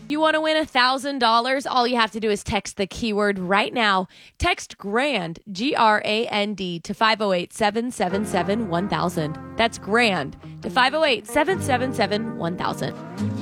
You want to win $1,000? All you have to do is text the keyword right now. Text GRAND, GRAND, to 508-777-1000. That's GRAND to 508-777-1000.